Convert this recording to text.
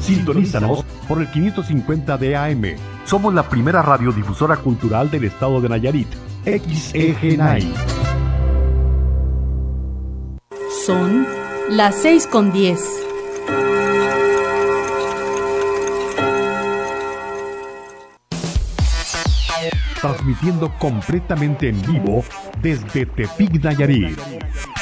Sintonízanos por el 550 de AM. Somos la primera radiodifusora cultural del estado de Nayarit. XEGNAI. Son las 6:10. Transmitiendo completamente en vivo desde Tepic, Nayarit.